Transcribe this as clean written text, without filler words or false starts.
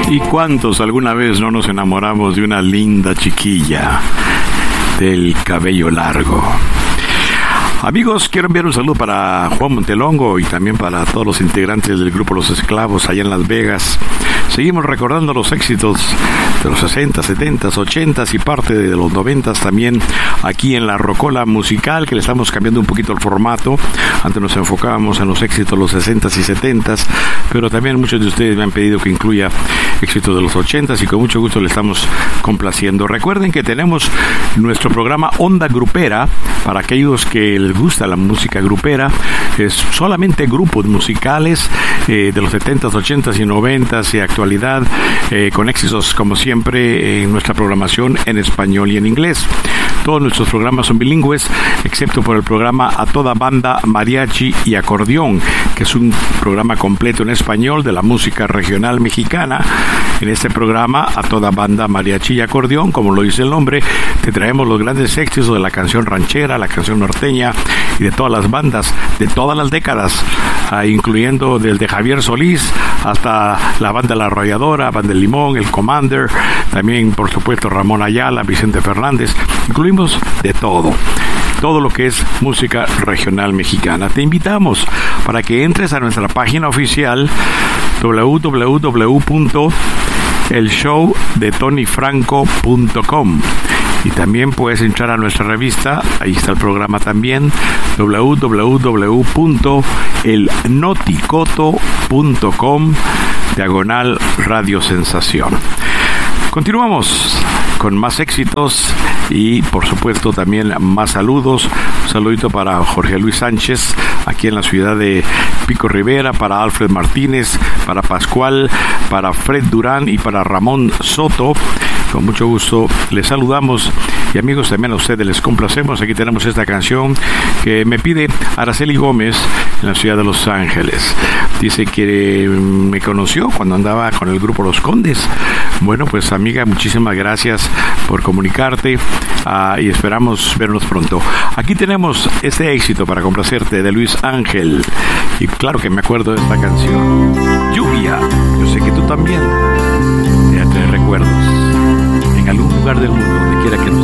¿Y cuántos alguna vez no nos enamoramos de una linda chiquilla del cabello largo? Amigos, quiero enviar un saludo para Juan Montelongo y también para todos los integrantes del grupo Los Esclavos allá en Las Vegas. Seguimos recordando los éxitos de los 60, 70, 80 y parte de los 90 también aquí en la Rocola Musical, que le estamos cambiando un poquito el formato. Antes nos enfocábamos en los éxitos de los 60 y 70, pero también muchos de ustedes me han pedido que incluya éxitos de los 80 y con mucho gusto le estamos complaciendo. Recuerden que tenemos nuestro programa Onda Grupera para aquellos que les gusta la música grupera. Es solamente grupos musicales de los 70s, 80s y 90s y actualidad, con éxitos como siempre en nuestra programación en español y en inglés. Todos nuestros programas son bilingües, excepto por el programa A Toda Banda, Mariachi y Acordeón, que es un programa completo en español de la música regional mexicana. En este programa, A Toda Banda, Mariachi y Acordeón, como lo dice el nombre, te traemos los grandes éxitos de la canción ranchera, la canción norteña y de todas las bandas, de todas las décadas, incluyendo desde Javier Solís hasta la banda La Arrolladora, Banda del Limón, El Commander, también por supuesto Ramón Ayala, Vicente Fernández. Incluimos de todo lo que es música regional mexicana. Te invitamos para que entres a nuestra página oficial www.elshowdetonyfranco.com y también puedes entrar a nuestra revista, ahí está el programa también, www.elnoticoto.com/Radio Sensación. Continuamos con más éxitos y por supuesto también más saludos. Un saludito para Jorge Luis Sánchez aquí en la ciudad de Pico Rivera, para Alfred Martínez, para Pascual, para Fred Durán y para Ramón Soto. Con mucho gusto les saludamos y amigos, también a ustedes les complacemos. Aquí tenemos esta canción que me pide Araceli Gómez en la ciudad de Los Ángeles. Dice que me conoció cuando andaba con el grupo Los Condes. Bueno, pues amiga, muchísimas gracias por comunicarte y esperamos vernos pronto. Aquí tenemos este éxito para complacerte de Luis Ángel y claro que me acuerdo de esta canción, Lluvia. Yo sé que tú también te trae recuerdos en algún lugar del mundo, donde quiera que nos